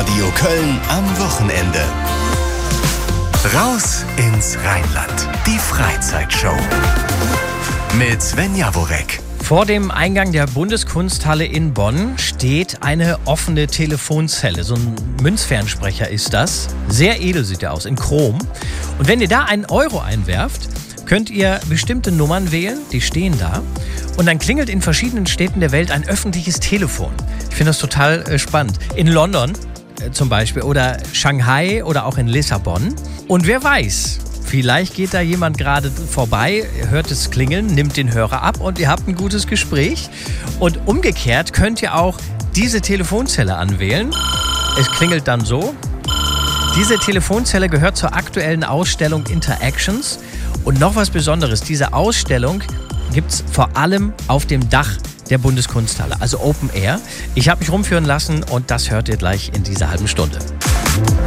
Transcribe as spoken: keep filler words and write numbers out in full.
Radio Köln am Wochenende. Raus ins Rheinland. Die Freizeitshow. Mit Sven Jaworek. Vor dem Eingang der Bundeskunsthalle in Bonn steht eine offene Telefonzelle. So ein Münzfernsprecher ist das. Sehr edel sieht er aus, in Chrom. Und wenn ihr da einen Euro einwerft, könnt ihr bestimmte Nummern wählen, die stehen da. Und dann klingelt in verschiedenen Städten der Welt ein öffentliches Telefon. Ich finde das total äh, spannend. In London äh, zum Beispiel oder Shanghai oder auch in Lissabon. Und wer weiß, vielleicht geht da jemand gerade vorbei, hört es klingeln, nimmt den Hörer ab und ihr habt ein gutes Gespräch. Und umgekehrt könnt ihr auch diese Telefonzelle anwählen. Es klingelt dann so. Diese Telefonzelle gehört zur aktuellen Ausstellung Interactions. Und noch was Besonderes, diese Ausstellung gibt es vor allem auf dem Dach der Bundeskunsthalle, also Open Air. Ich habe mich rumführen lassen und das hört ihr gleich in dieser halben Stunde.